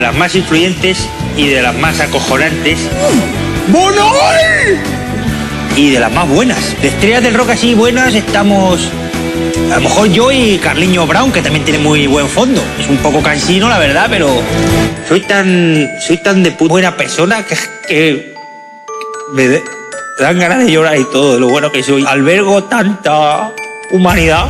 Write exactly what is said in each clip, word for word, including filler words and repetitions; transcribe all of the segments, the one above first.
Las más influyentes y de las más acojonantes. ¡Bono! Y de las más buenas. De estrellas del rock así buenas estamos... A lo mejor yo y Carliño Brown, que también tiene muy buen fondo. Es un poco cansino, la verdad, pero... Soy tan... Soy tan de puta buena persona que... que me de, dan ganas de llorar y todo, de lo bueno que soy. Albergo tanta humanidad.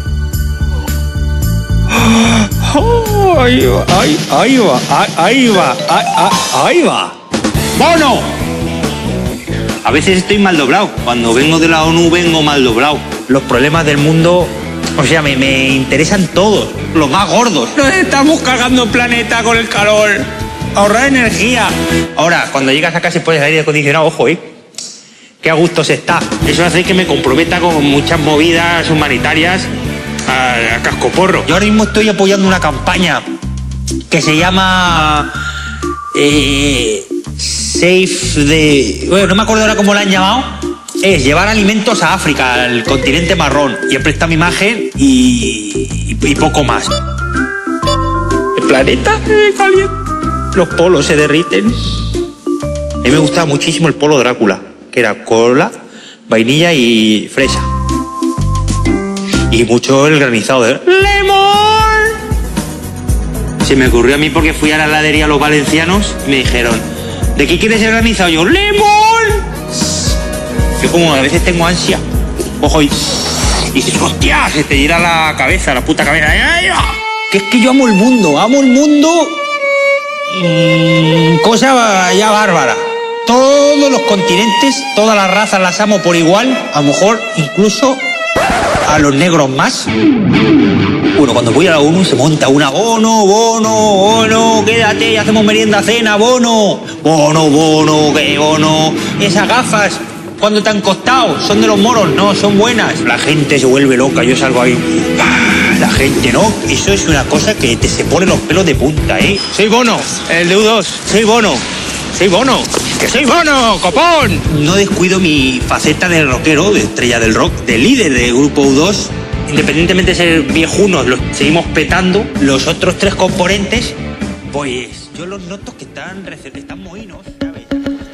Ahí va, ahí, ahí va, ahí va, ahí, ahí va. ¡Bono! A veces estoy mal doblado. Cuando vengo de la ONU vengo mal doblado. Los problemas del mundo, o sea, me, me interesan todos. Los más gordos. Nos estamos cagando el planeta con el calor. Ahorrar energía. Ahora, cuando llegas a casa y pones aire acondicionado, ojo, ¿eh? Qué a gusto se está. Eso hace que me comprometa con muchas movidas humanitarias a, a cascoporro. Yo ahora mismo estoy apoyando una campaña que se llama... Eh, Safe de... Bueno, no me acuerdo ahora cómo la han llamado. Es llevar alimentos a África, al continente marrón. Y he prestado mi imagen y, y, y poco más. El planeta es caliente. Los polos se derriten. A mí me gustaba muchísimo el polo Drácula, que era cola, vainilla y fresa. Y mucho el granizado de limón. Se me ocurrió a mí porque fui a la heladería Los Valencianos y me dijeron: ¿de qué quieres el granizado? Yo, ¡limón! Yo como a veces tengo ansia, ojo y... y dices, ¡hostia! Se te gira la cabeza, la puta cabeza. ¡Ay, ay! Que es que yo amo el mundo, amo el mundo... Mmm, cosa ya bárbara. Todos los continentes, todas las razas las amo por igual. A lo mejor incluso a los negros más. Bueno, cuando voy a la ONU se monta una bono, bono, bono, quédate y hacemos merienda, cena, bono, bono, bono, qué bono. Esas gafas, cuando te han costado, son de los moros, no, son buenas. La gente se vuelve loca, yo salgo ahí, la gente, ¿no? Eso es una cosa que te se pone los pelos de punta, ¿eh? Soy Bono, el de U dos, soy Bono, soy Bono, que soy Bono, copón. No descuido mi faceta de rockero, de estrella del rock, de líder del grupo U dos. Independientemente de ser viejunos, los seguimos petando. Los otros tres componentes, pues yo los noto que están, que están mohinos.